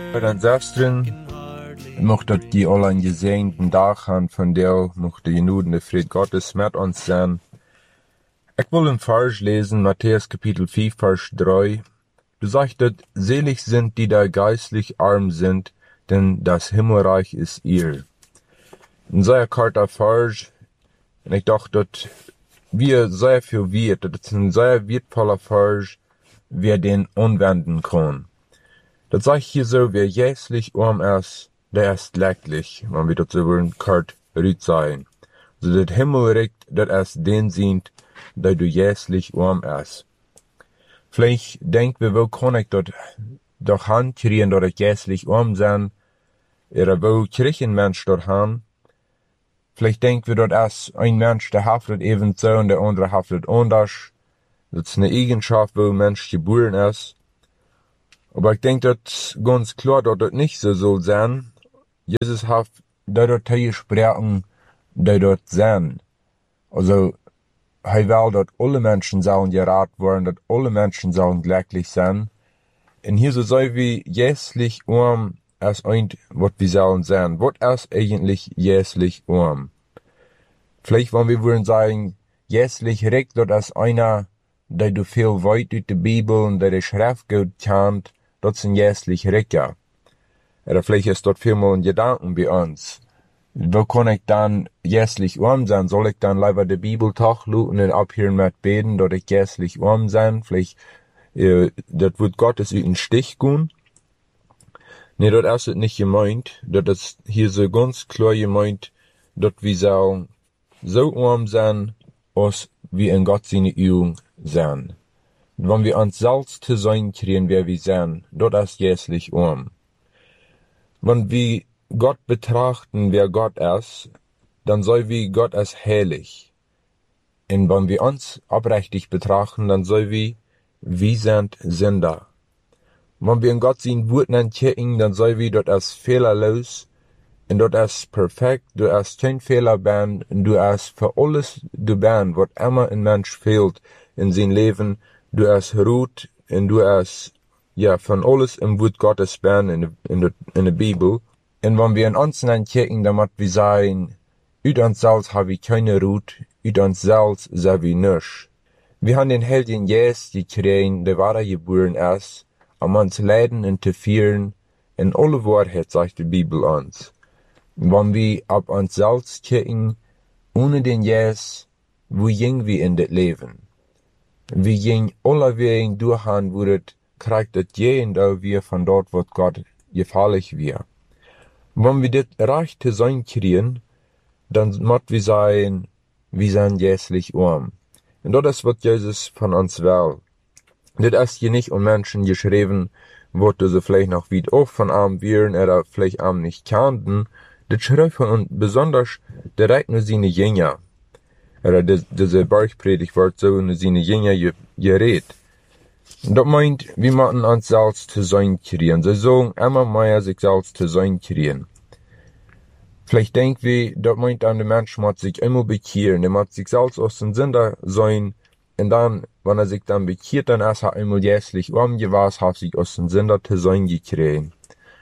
Den zesteren mocht dat die al een gesegneten dag han van deel, mocht de genudende Fried Gottes met ons zijn. Ik wil een vers lesen, Matthäus Kapitel 4, Vers 3. Du sagtet, selig sind die da geistlich arm sind, denn das Himmelreich ist ihr. Een zeer korte vers, en ik dacht dat wir sehr viel wert, dat het een zeer wertvoller vers, wir den anwenden können. Dat sag ich hier so, wer jässlich arm ist, der ist glücklich, wenn wir das so wollen, kort rüt sein. So das Himmelreich, das ist den sind, der du jässlich arm ist. Vielleicht denkt wir, wo kann ich dort doch hankriegen, dass ich jässlich arm sein, oder wo krieg ich ein Mensch dort han? Vielleicht denken wir, dort ist ein Mensch, der haftet eben so und der andere haftet anders. Das ist eine Eigenschaft, wo ein Mensch geboren ist. Aber ich denke, das ganz klar, dass das nicht so soll sein. Jesus hat dort gesprochen, die dort sind. Also, er will, dass alle Menschen sollen gerat werden, dass alle Menschen sollen glücklich sein. Und hier so sei wie jässlich arm, als ein, was wir sollen sein. Was ist eigentlich jässlich arm? Vielleicht wollen wir würden sagen, jässlich reich, das ist einer, der du viel weit durch die Bibel und der die Schrift gut kennt, das sind jässlich Reicher. Oder vielleicht ist dort vielmal ein Gedanken bei uns. Wo kann ich dann jässlich arm sein? Soll ich dann lieber die Bibel tachluten und abhören mit beten, dass ich jässlich arm sein? Vielleicht, das wird Gottes in den Stich gehen. Nee, das ist nicht gemeint. Das ist hier so ganz klar gemeint, dass wir sollen so arm sein, als wir in Gott seine Augen sein. Wenn wir uns selbst zu sein kriegen, wer wir sind, das ist jässlich arm. Wenn wir Gott betrachten, wer Gott ist, dann soll wir Gott als heilig. Und wenn wir uns aufrichtig betrachten, dann soll wir sind Sünder. Wenn wir in Gott sein Wort entdecken, dann soll wir dort als fehlerlos, und dort ist perfekt, du hast kein Fehler ben, und du hast für alles du ben, was immer ein Mensch fehlt in sein Leben, du hast Ruht, und du hast, ja, von alles im Wort Gottes ben in der Bibel. Und wenn wir in uns entdecken, dann muss wir sagen, ut uns selbst habe ich keine Ruht, ut uns selbst sind wir nicht. Wir haben den Helden Jesus gekriegt, der wahre geboren ist, um uns leiden und zu führen, in alle Wahrheit, sagt die Bibel uns. Wenn wir auf uns selbst kicken, ohne den Jesus, wo gingen wir in das Leben? Wir gingen alle Wege durchhauen, wo das kriegt das jeden, da wir von dort, wo Gott gefällig wir. Wenn wir das Recht zu sein kriegen, dann muss wir sagen, wir sind jässlich arm. Und das ist, was Jesus von uns will. Das ist hier nicht um Menschen geschrieben, wo du sie vielleicht noch weit auch von arm wären oder vielleicht arm nicht kannten. Das schreibt von uns besonders direkt nur seine Jünger. Oder diese Bergpredigt wird so nur seine Jünger geredet. Und das meint, wir müssen uns selbst zu sein kriegen. Sie sagen immer mehr sich selbst zu sein kriegen. Vielleicht denken wir, das meint dann, der Mensch muss sich immer bekehren. Der muss sich selbst aus dem Sünder sein. Und dann, wenn er sich dann bekehrt, dann ist er einmal jässlich arm gewesen, hat sich aus dem Sünder zu sein gekriegt.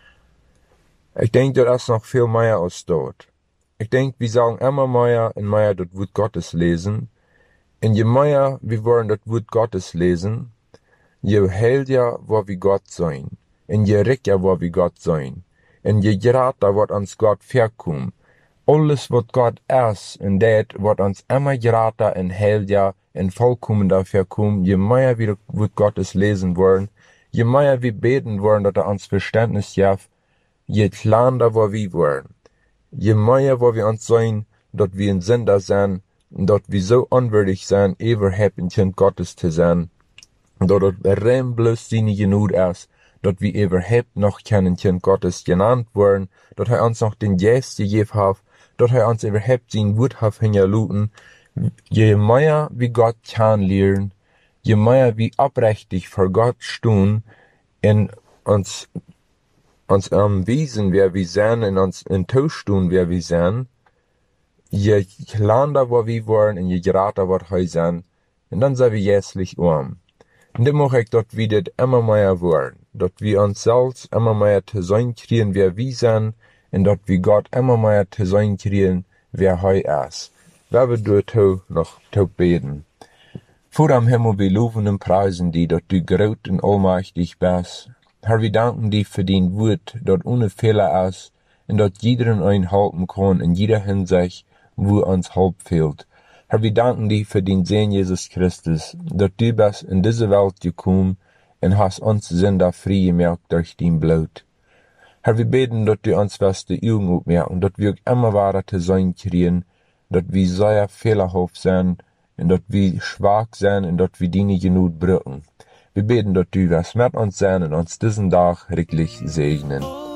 Ich denke, das ist noch viel mehr als dort. Ich denke, wir sagen immer mehr und mehr das Wort Gottes lesen. Und je mehr wir wollen das Wort Gottes lesen, je heiliger wo wir Gott sein. Und je reicher wo wir Gott sein. Und je gerater wird uns Gott verkommen. Alles, was Gott ist, und das wird uns immer gerater und heiliger und vollkommender verkommen, je mehr wir das Wort Gottes lesen wollen, je mehr wir beten wollen, dass uns Verständnis gibt, je kleiner wo wir wollen. Je mehr wo wir uns sein, dass wir ein Sünder sind, und dass wir so unwürdig sind, überhaupt ein Kind Gottes zu sein, und dass das rein bloß seine Genug ist, dass wir überhaupt noch kein Kind Gottes genannt werden, dass er uns noch den Geist gegeben hat, dass er uns überhaupt sein Wort hat hingeluten. Je mehr wir Gott kennenlernen, je mehr wir aufrichtig vor Gott stehen, und uns am Wesen, wer wir sind, und uns in Tausch tun, wer wir sind, je kleiner wo wir wollen, und je gerater wird er sein, und dann sind wir jässlich arm. Und dann mache ich dort wieder immer mehr wollen. dat wir uns selbst immer mehr te sein kriegen, wer wir sind, und dat wir Gott immer mehr te sein kriegen, wer hei ist. Wer wir du noch beten. Vor am Himmel, wir loben und preisen die, dat du groß und allmächtig bist. Herr, wir danken dir für dein Wort, dat ohne Fehler ist, und dat jeder ein halten kann in jeder Hinsicht, wo uns Halt fehlt. Herr, wir danken dir für den Sohn Jesus Christus, dat du bist in diese Welt gekommen und hast uns Sünder frei gemacht durch dein Blut. Herr, wir beten, dat du uns wirst die Augen aufmerken, dat wir immer weiter zu sein kriegen, dat wir sehr fehlerhaft sind, und dat wir schwach sind, und dat wir Dinge genug brauchen. Wir beten, dat du wirst mit uns sein und uns diesen Tag wirklich segnen.